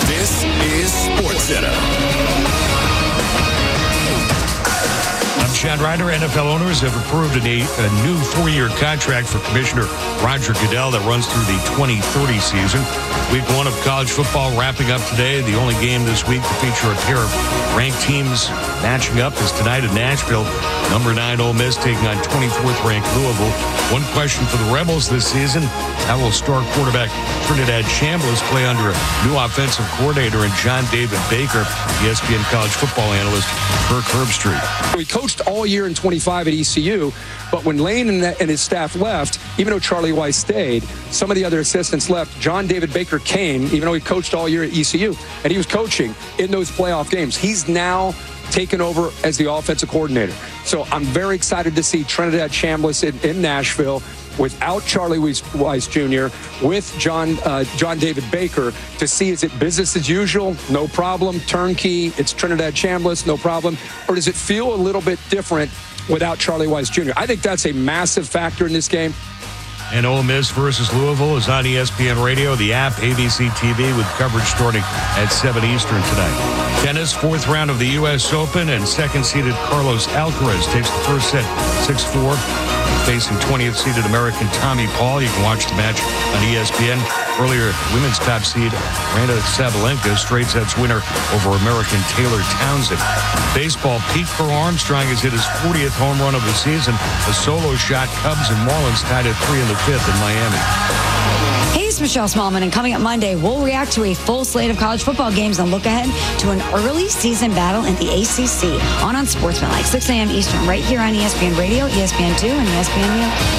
This is SportsCenter. I'm Chad Ryder. NFL owners have approved a new 4-year contract for Commissioner Roger Goodell that runs through the 2030 season. Week 1 of college football wrapping up today. The only game this week to feature a pair of ranked teams matching up is tonight in Nashville. Number 9 Ole Miss taking on 24th ranked Louisville. One question for the Rebels this season: how will star quarterback Trinidad Chambliss play under a new offensive coordinator in John David Baker? ESPN college football analyst Kirk Herbstreit. He coached all year in 25 at ECU, but when Lane and his staff left, even though Charlie Weiss stayed, some of the other assistants left. John David Baker came, even though he coached all year at ECU, and he was coaching in those playoff games. He's now taken over as the offensive coordinator. So I'm very excited to see Trinidad Chambliss in Nashville without Charlie Weiss Jr., with John David Baker, to see, is it business as usual, no problem, turnkey, it's Trinidad Chambliss, no problem, or does it feel a little bit different without Charlie Weiss Jr.? I think that's a massive factor in this game. And Ole Miss versus Louisville is on ESPN Radio, the app, ABC TV, with coverage starting at 7 Eastern tonight. Tennis, 4th round of the U.S. Open, and second-seeded Carlos Alcaraz takes the first set 6-4, facing 20th-seeded American Tommy Paul. You can watch the match on ESPN. Earlier, women's top seed Miranda Sabalenka, straight sets winner over American Taylor Townsend. Baseball, Pete Crow Armstrong has hit his 40th home run of the season. A solo shot. Cubs and Marlins tied at 3 in the 5th in Miami. Hey, it's Michelle Smallman, and coming up Monday, we'll react to a full slate of college football games and look ahead to an early season battle in the ACC on Sportsmanlike, 6 a.m. Eastern, right here on ESPN Radio, ESPN2, and ESPN.